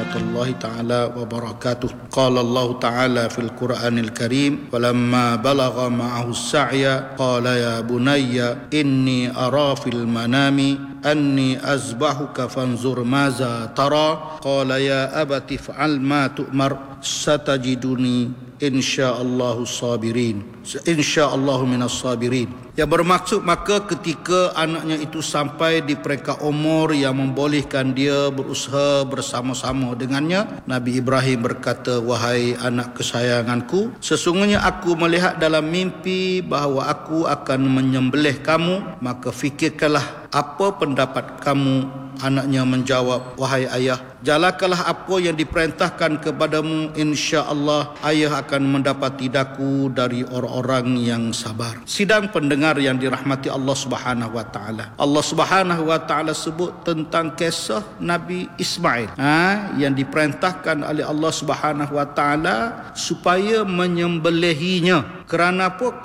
warahmatullahi taala wabarakatuh. Qala Allah taala fil Qur'anil Karim, "Falamma balagha ma'ahu as-sa'ya qala ya bunayya inni ara fil manami anni azbahuka fanzur maza tara qala ya abati fa'al ma tu'mar satajiduni insyaallahu sabirin insyaallahu minas sabirin." Yang bermaksud, maka ketika anaknya itu sampai di peringkat umur yang membolehkan dia berusaha bersama-sama dengannya, Nabi Ibrahim berkata, "Wahai anak kesayanganku, sesungguhnya aku melihat dalam mimpi bahawa aku akan menyembelih kamu, maka fikirkanlah apa pendapat kamu." Anaknya menjawab, "Wahai ayah, jalankanlah apa yang diperintahkan kepadamu, insya-Allah ayah akan mendapati daku dari orang-orang yang sabar." Sidang pendengar yang dirahmati Allah Subhanahu wa taala. Allah Subhanahu wa taala sebut tentang kisah Nabi Ismail, yang diperintahkan oleh Allah Subhanahu wa taala supaya menyembelihinya. Kerana apa?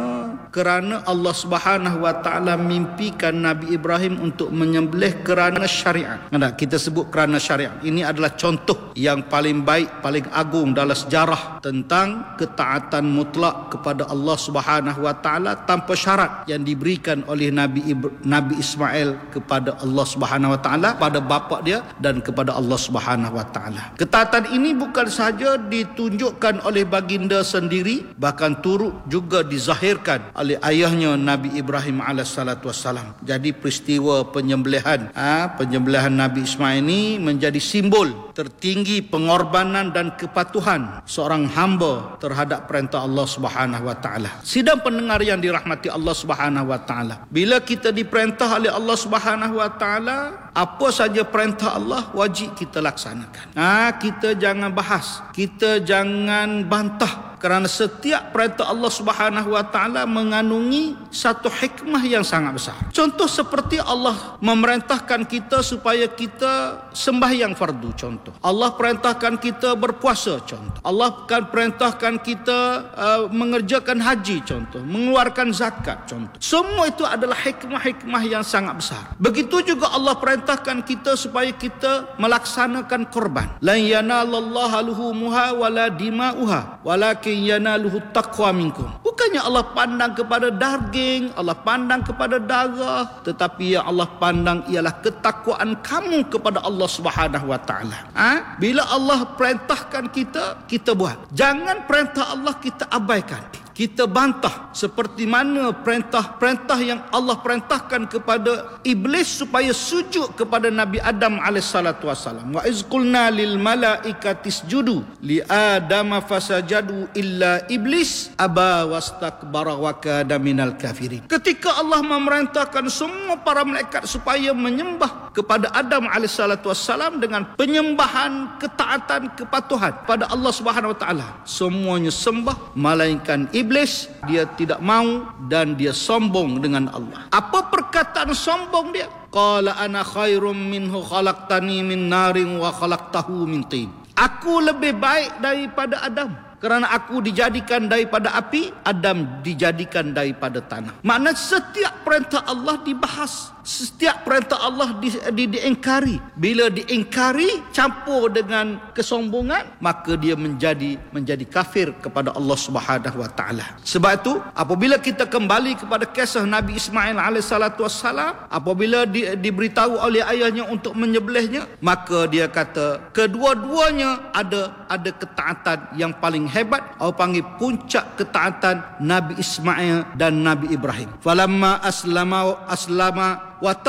Kerana Allah Subhanahu wa taala mimpikan Nabi Ibrahim untuk menyembelih kerana syariat. Kita sebut kerana syariat. Ini adalah contoh yang paling baik, paling agung dalam sejarah tentang ketaatan mutlak kepada Allah Subhanahu wa taala tanpa syarat yang diberikan oleh Nabi Ismail kepada Allah Subhanahu wa taala, pada bapa dia dan kepada Allah Subhanahu wa taala. Ketaatan ini bukan sahaja ditunjukkan oleh baginda sendiri, bahkan turut juga dizahirkan oleh ayahnya Nabi Ibrahim alaihissalatu wassalam. Jadi peristiwa penyembelihan Nabi Ismail ini menjadi simbol tertinggi pengorbanan dan kepatuhan seorang hamba terhadap perintah Allah Subhanahu wa taala. Sidang pendengar yang dirahmati Allah Subhanahu wa taala, bila kita diperintah oleh Allah Subhanahu wa taala, apa saja perintah Allah wajib kita laksanakan. Kita jangan bahas, kita jangan bantah, kerana setiap perintah Allah Subhanahu wa taala mengandungi satu hikmah yang sangat besar. Contoh seperti Allah memerintahkan kita supaya kita sembahyang fardu, contoh. Allah perintahkan kita berpuasa, contoh. Allah akan perintahkan kita mengerjakan haji, contoh. Mengeluarkan zakat, contoh. Semua itu adalah hikmah-hikmah yang sangat besar. Begitu juga Allah perintahkan kita supaya kita melaksanakan korban. Lan yanalallaha luhumuha wala dima'uha walakin yanaluhu taqwa minkum. Bukannya Allah pandang kepada daging, Allah pandang kepada darah, tetapi yang Allah pandang ialah ketakwaan kamu kepada Allah Subhanahu wa taala. Bila Allah perintahkan kita, kita buat. Jangan perintah Allah kita abaikan, kita bantah, seperti mana perintah yang Allah perintahkan kepada iblis supaya sujud kepada Nabi Adam alaihissalatu wassalam. Wa iz qulna lil malaikati isjudu li adama fasajadu illa iblis aba wastakbara wa kana minal kafirin. Ketika Allah memerintahkan semua para malaikat supaya menyembah kepada Adam alaihissalatu wassalam dengan penyembahan, ketaatan, kepatuhan pada Allah Subhanahu wa taala, semuanya sembah melainkan iblis. Dia tidak mau dan dia sombong dengan Allah. Apa perkataan sombong dia? Qala ana khairum minhu khalaqtani min narin wa khalaqtahu min tin. Aku lebih baik daripada Adam, kerana aku dijadikan daripada api, Adam dijadikan daripada tanah. Maknanya setiap perintah Allah dibahas, setiap perintah Allah diingkari. Bila diingkari campur dengan kesombongan, maka dia menjadi kafir kepada Allah Subhanahu wa taala. Sebab itu apabila kita kembali kepada kisah Nabi Ismail alaihissalatu wassalam, apabila diberitahu oleh ayahnya untuk menyembelihnya, maka dia kata kedua-duanya ada ketaatan yang paling hebat. Orang panggil puncak ketaatan Nabi Ismail dan Nabi Ibrahim. Falamma aslama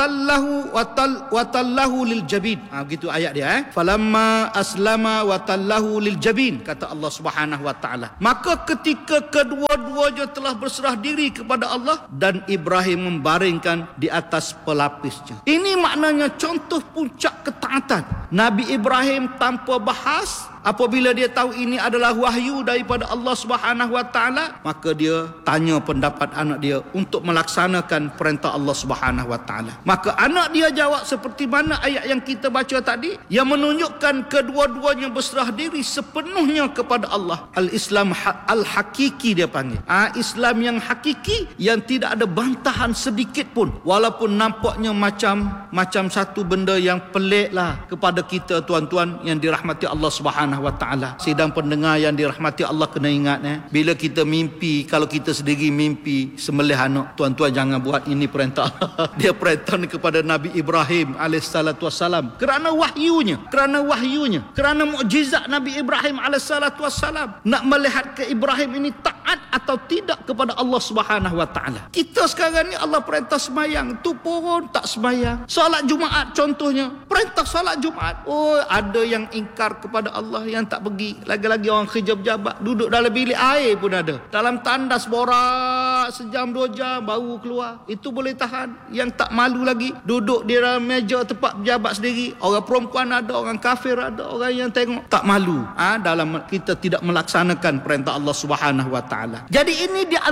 watallahu lil jabin. Begitu ayat dia. Falamma aslama watallahu lil jabin, kata Allah Subhanahu wa taala. Maka ketika kedua-duanya telah berserah diri kepada Allah, dan Ibrahim membaringkan di atas pelapisnya. Ini maknanya contoh puncak ketaatan. Nabi Ibrahim tanpa bahas, Apabila dia tahu ini adalah wahyu daripada Allah Subhanahu wa taala, maka dia tanya pendapat anak dia untuk melaksanakan perintah Allah Subhanahu wa taala. Maka anak dia jawab seperti mana ayat yang kita baca tadi, yang menunjukkan kedua-duanya berserah diri sepenuhnya kepada Allah. Al-Islam al-hakiki dia panggil. Islam yang hakiki, yang tidak ada bantahan sedikit pun, walaupun nampaknya macam satu benda yang pelik lah kepada kita tuan-tuan yang dirahmati Allah Subhanahu wa taala. Sidang pendengar yang dirahmati Allah, kena ingat bila kita mimpi, kalau kita sendiri mimpi sembelih anak, tuan-tuan jangan buat ini perintah. Dia perintah kepada Nabi Ibrahim alaihissalatu wassalam kerana wahyunya, kerana mukjizat Nabi Ibrahim alaihissalatu wassalam, nak melihat ke Ibrahim ini taat atau tidak kepada Allah Subhanahu wa taala. Kita sekarang ni Allah perintah sembahyang, tu pun tak sembahyang. Solat Jumaat contohnya, perintah solat Jumaat, ada yang ingkar kepada Allah, yang tak pergi. Lagi-lagi orang kerja pejabat duduk dalam bilik air pun ada, dalam tandas borak sejam 2 jam baru keluar. Itu boleh tahan. Yang tak malu lagi duduk di dalam meja tempat pejabat sendiri. Orang perempuan ada, orang kafir ada, orang yang tengok tak malu. Dalam kita tidak melaksanakan perintah Allah Subhanahu wa taala. Jadi ini di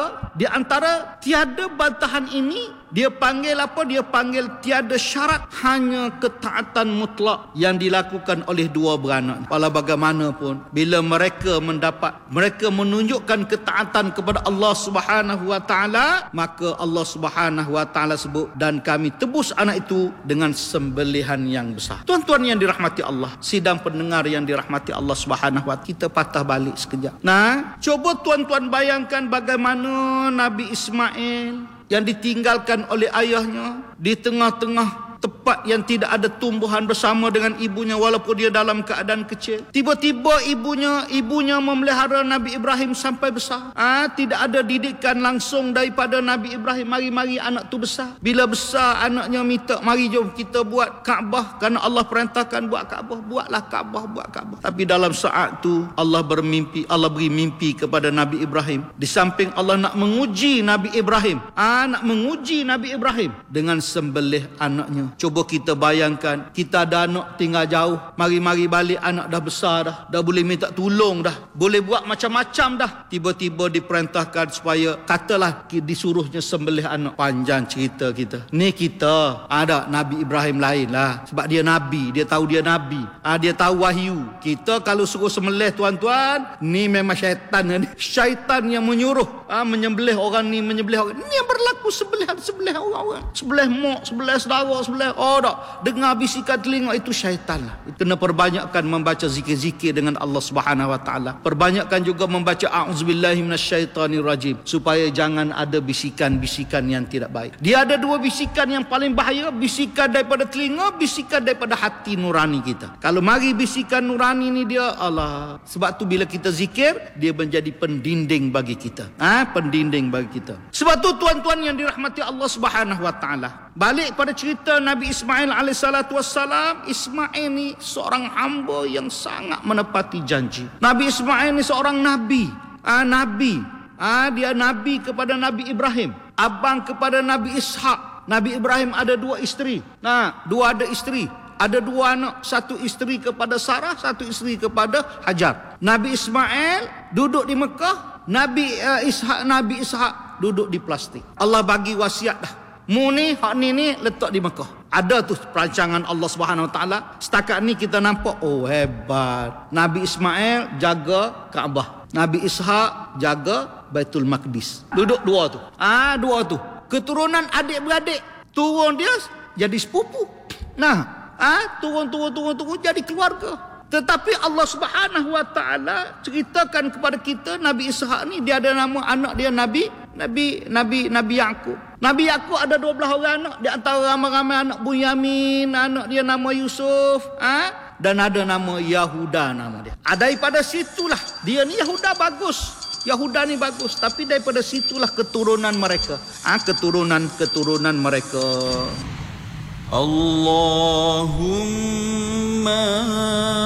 antara tiada bantahan ini, dia panggil apa? Dia panggil tiada syarat, hanya ketaatan mutlak yang dilakukan oleh dua beranak. Walau bagaimanapun, bila mereka menunjukkan ketaatan kepada Allah Subhanahu wa taala, maka Allah Subhanahu wa taala sebut, dan kami tebus anak itu dengan sembelihan yang besar. Tuan-tuan yang dirahmati Allah, sidang pendengar yang dirahmati Allah Subhanahu wa taala, kita patah balik sekejap. Coba tuan-tuan bayangkan bagaimana Nabi Ismail yang ditinggalkan oleh ayahnya di tengah-tengah tempat yang tidak ada tumbuhan bersama dengan ibunya, walaupun dia dalam keadaan kecil. Tiba-tiba ibunya memelihara Nabi Ibrahim sampai besar. Tidak ada didikan langsung daripada Nabi Ibrahim. Mari anak tu besar. Bila besar, anaknya minta, mari jom kita buat Kaabah, kerana Allah perintahkan buat Kaabah. Buatlah Kaabah, buat Kaabah. Tapi dalam saat tu Allah beri mimpi kepada Nabi Ibrahim. Di samping Allah nak menguji Nabi Ibrahim, dengan sembelih anaknya. Cuba kita bayangkan, kita ada anak tinggal jauh, mari balik, anak dah besar dah boleh minta tolong dah, boleh buat macam-macam dah. Tiba-tiba diperintahkan supaya, katalah disuruhnya sembelih anak. Panjang cerita kita. Ni kita ada Nabi Ibrahim lain lah, sebab dia Nabi, dia tahu dia Nabi, dia tahu wahyu. Kita kalau suruh sembelih tuan-tuan, ni memang syaitan yang menyuruh menyembelih orang ni, menyembelih orang ni yang berlaku sebelah orang-orang, sebelah mak, sebelah saudara, sebelah dengar bisikan telinga, itu syaitan lah. Kena perbanyakkan membaca zikir-zikir dengan Allah Subhanahu wa taala. Perbanyakkan juga membaca a'udzubillahi minasyaitonirrajim, supaya jangan ada bisikan-bisikan yang tidak baik. Dia ada dua bisikan yang paling bahaya, bisikan daripada telinga, bisikan daripada hati nurani kita. Kalau mari bisikan nurani ni, dia Allah. Sebab tu bila kita zikir, dia menjadi pendinding bagi kita. Pendinding bagi kita. Sebab tu tuan-tuan yang dirahmati Allah Subhanahu wa taala, balik pada cerita Nabi Ismail alaihissalatu wassalam. Ismail ni seorang hamba yang sangat menepati janji. Nabi Ismail ni seorang nabi. Dia nabi kepada Nabi Ibrahim, abang kepada Nabi Ishak. Nabi Ibrahim ada dua isteri. Ada dua anak, satu isteri kepada Sarah, satu isteri kepada Hajar. Nabi Ismail duduk di Mekah, Nabi Ishak duduk di plastik. Allah bagi wasiat dah, mu ni, hak ni letak di Mekah. Ada tu perancangan Allah Subhanahu wa taala. Setakat ni kita nampak, hebat. Nabi Ismail jaga Kaabah, Nabi Ishak jaga Baitul Maqdis. Duduk dua tu. Keturunan adik-beradik, turun dia jadi sepupu. Turun jadi keluarga. Tetapi Allah Subhanahu wa taala ceritakan kepada kita, Nabi Ishak ni dia ada nama anak dia Nabi Yaqub. Nabi Yaqub ada 12 orang anak, di antara ramai-ramai anak Bunyamin, anak dia nama Yusuf, dan ada nama Yahuda nama dia. Daripada situlah dia ni Yahuda ni bagus, tapi daripada situlah keturunan mereka. Keturunan mereka. Allahumma